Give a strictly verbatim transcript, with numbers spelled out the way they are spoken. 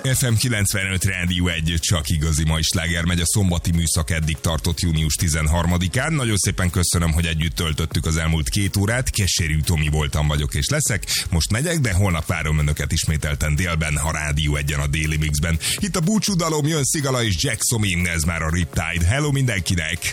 ef em kilencvenöt Rádió egy, csak igazi mai sláger megy. A szombati műszak eddig tartott június tizenharmadikán. Nagyon szépen köszönöm, hogy együtt töltöttük az elmúlt két órát. Keserű Tomi voltam, vagyok és leszek. Most megyek, de holnap várom önöket ismételten délben, ha Rádió egyen a Déli Mixben. Itt a búcsúdalom, jön Szigala és Jack Somi, ez már a Riptide. Hello mindenkinek!